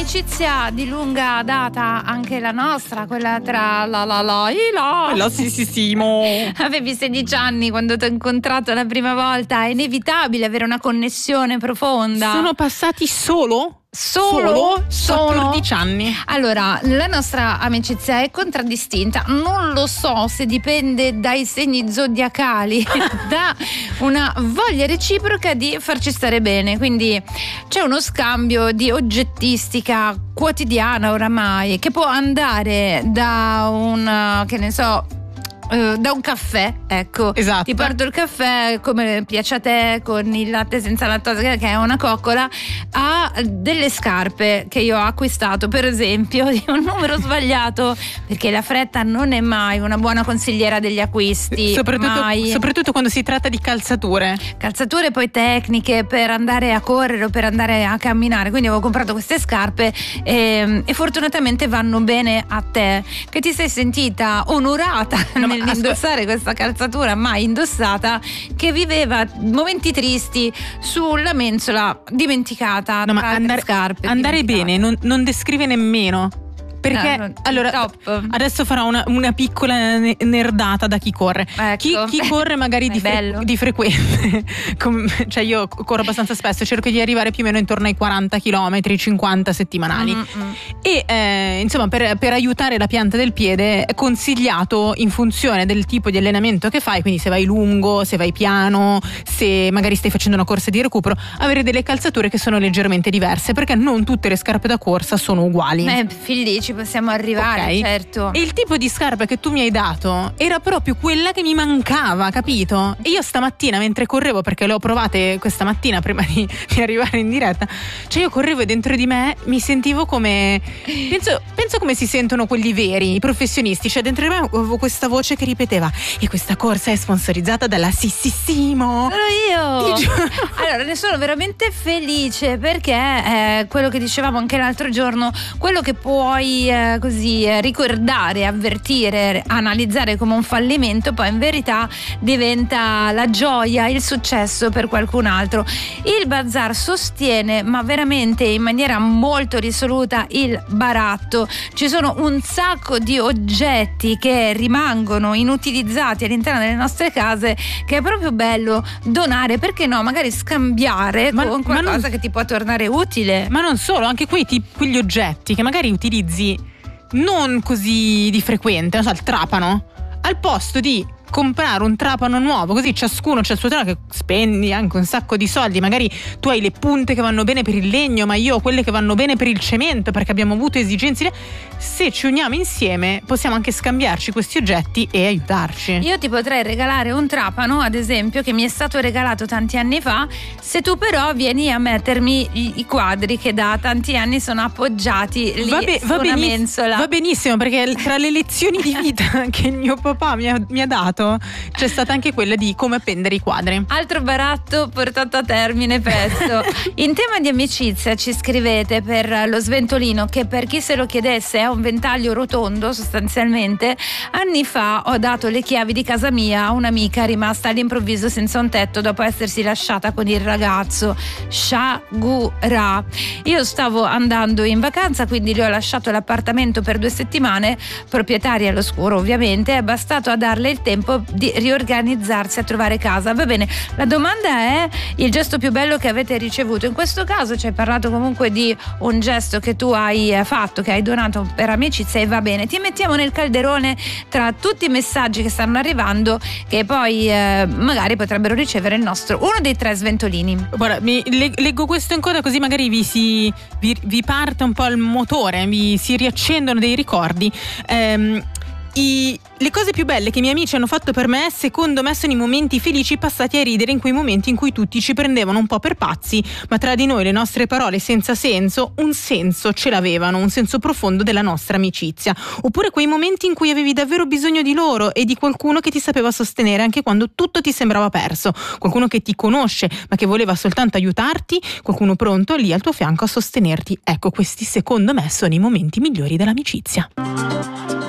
un'amicizia di lunga data, anche la nostra, quella tra la Sissimo. Avevi 16 anni quando ti ho incontrato la prima volta, è inevitabile avere una connessione profonda. Sono passati solo 14 anni. Allora, la nostra amicizia è contraddistinta. Non lo so se dipende dai segni zodiacali, da una voglia reciproca di farci stare bene. Quindi c'è uno scambio di oggettistica quotidiana oramai, che può andare da da un caffè, ecco. Esatto. Ti porto il caffè come piace a te, con il latte senza lattosio, che è una coccola, a delle scarpe che io ho acquistato, per esempio, di un numero sbagliato, perché la fretta non è mai una buona consigliera degli acquisti. Soprattutto quando si tratta di calzature Poi tecniche per andare a correre o per andare a camminare. Quindi avevo comprato queste scarpe e fortunatamente vanno bene a te, che ti sei sentita onorata nell'indossare questa calzatura mai indossata, che viveva momenti tristi sulla mensola dimenticata tra le scarpe. Andare bene non descrive nemmeno. Perché allora adesso farò una piccola nerdata da chi corre. Ecco. Chi corre magari di frequente cioè io corro abbastanza spesso, cerco di arrivare più o meno intorno ai 40 km, 50 settimanali. E insomma per aiutare la pianta del piede è consigliato, in funzione del tipo di allenamento che fai, quindi se vai lungo, se vai piano, se magari stai facendo una corsa di recupero, avere delle calzature che sono leggermente diverse, perché non tutte le scarpe da corsa sono uguali. Felici possiamo arrivare, okay. Certo. E il tipo di scarpa che tu mi hai dato era proprio quella che mi mancava, capito? E io stamattina, mentre correvo, perché le ho provate questa mattina prima di arrivare in diretta, cioè io correvo e dentro di me mi sentivo come penso come si sentono quelli veri, i professionisti. Cioè dentro di me avevo questa voce che ripeteva: e questa corsa è sponsorizzata dalla Sissimo. Sono io. Allora ne sono veramente felice, perché quello che dicevamo anche l'altro giorno, quello che puoi ricordare, avvertire, analizzare come un fallimento, poi in verità diventa la gioia, il successo per qualcun altro. Il bazar sostiene, ma veramente in maniera molto risoluta, il baratto. Ci sono un sacco di oggetti che rimangono inutilizzati all'interno delle nostre case, che è proprio bello donare, perché no, magari scambiare con qualcosa che ti può tornare utile. Ma non solo, anche quegli oggetti che magari utilizzi non così di frequente, non so, il trapano, al posto di comprare un trapano nuovo, così ciascuno c'ha il suo trapano, che spendi anche un sacco di soldi. Magari tu hai le punte che vanno bene per il legno, ma io ho quelle che vanno bene per il cemento, perché abbiamo avuto esigenze. Se ci uniamo insieme possiamo anche scambiarci questi oggetti e aiutarci. Io ti potrei regalare un trapano, ad esempio, che mi è stato regalato tanti anni fa, se tu però vieni a mettermi i quadri che da tanti anni sono appoggiati lì su una mensola. Va benissimo, perché tra le lezioni di vita che il mio papà mi ha dato c'è stata anche quella di come appendere i quadri. Altro baratto portato a termine presto. In tema di amicizia ci scrivete per lo sventolino, che per chi se lo chiedesse è un ventaglio rotondo sostanzialmente. Anni fa ho dato le chiavi di casa mia a un'amica rimasta all'improvviso senza un tetto dopo essersi lasciata con il ragazzo. Sciagura. Io stavo andando in vacanza, quindi le ho lasciato l'appartamento per 2 settimane, proprietaria all'oscuro ovviamente. È bastato a darle il tempo di riorganizzarsi, a trovare casa. Va bene, la domanda è: il gesto più bello che avete ricevuto? In questo caso ci hai parlato comunque di un gesto che tu hai fatto, che hai donato per amicizia, e va bene, ti mettiamo nel calderone tra tutti i messaggi che stanno arrivando, che poi magari potrebbero ricevere uno dei 3 sventolini. Guarda, leggo questo in coda, così magari vi parte un po' il motore, vi si riaccendono dei ricordi. Le cose più belle che i miei amici hanno fatto per me, secondo me, sono i momenti felici passati a ridere, in quei momenti in cui tutti ci prendevano un po' per pazzi, ma tra di noi le nostre parole senza senso un senso ce l'avevano, un senso profondo della nostra amicizia. Oppure quei momenti in cui avevi davvero bisogno di loro e di qualcuno che ti sapeva sostenere anche quando tutto ti sembrava perso, qualcuno che ti conosce ma che voleva soltanto aiutarti, qualcuno pronto lì al tuo fianco a sostenerti. Ecco, questi secondo me sono i momenti migliori dell'amicizia.